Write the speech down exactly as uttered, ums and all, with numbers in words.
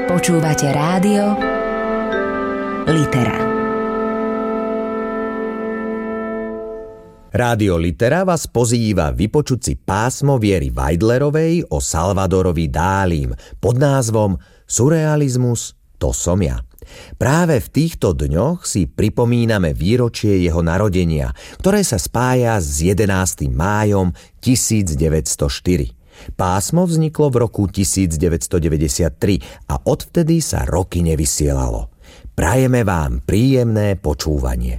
Počúvate rádio Litera. Rádio Litera vás pozýva vypočuť si pásmo Viery Weidlerovej o Salvadorovi Dálim pod názvom Surrealizmus, to som ja. Práve v týchto dňoch si pripomíname výročie jeho narodenia, ktoré sa spája s jedenástym májom tisícdeväťstoštyri. Pásmo vzniklo v roku tisícdeväťstodeväťdesiattri a odvtedy sa roky nevysielalo. Prajeme vám príjemné počúvanie.